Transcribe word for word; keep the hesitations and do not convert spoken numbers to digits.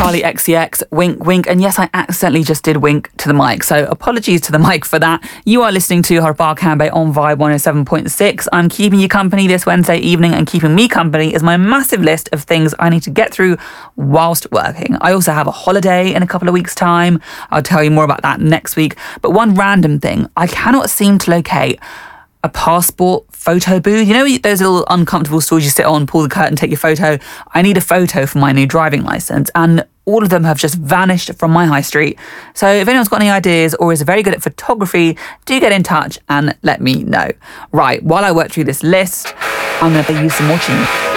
Charlie X C X, wink, wink. And yes, I accidentally just did wink to the mic. So apologies to the mic for that. You are listening to Harbar Kambe on Vibe one oh seven point six. I'm keeping you company this Wednesday evening, and keeping me company is my massive list of things I need to get through whilst working. I also have a holiday in a couple of weeks' time. I'll tell you more about that next week. But one random thing, I cannot seem to locate a passport photo booth. You know those little uncomfortable stools you sit on, pull the curtain, take your photo? I need a photo for my new driving licence, and all of them have just vanished from my high street. So if anyone's got any ideas or is very good at photography, do get in touch and let me know. Right, while I work through this list, I'm going to play you some more tunes.